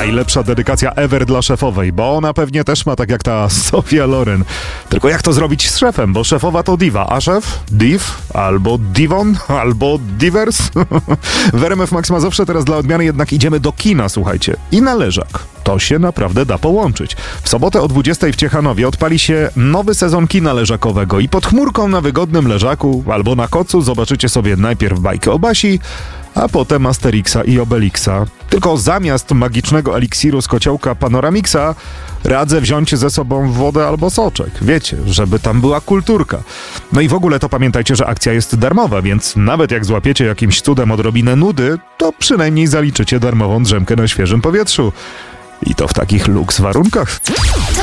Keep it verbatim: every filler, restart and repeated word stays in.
Najlepsza dedykacja ever dla szefowej, bo ona pewnie też ma tak jak ta Sofia Loren. Tylko jak to zrobić z szefem, bo szefowa to diva, a szef? Div? Albo Divon? Albo Divers? W R M F Max Mazowsze teraz dla odmiany jednak idziemy do kina, słuchajcie. I na leżak. To się naprawdę da połączyć. W sobotę o dwudziestej w Ciechanowie odpali się nowy sezon kina leżakowego i pod chmurką na wygodnym leżaku albo na kocu zobaczycie sobie najpierw bajkę o Basi, a potem Asterixa i Obelixa. Tylko zamiast magicznego eliksiru z kociołka Panoramixa radzę wziąć ze sobą wodę albo soczek. Wiecie, żeby tam była kulturka. No i w ogóle to pamiętajcie, że akcja jest darmowa, więc nawet jak złapiecie jakimś cudem odrobinę nudy, to przynajmniej zaliczycie darmową drzemkę na świeżym powietrzu. I to w takich luks warunkach.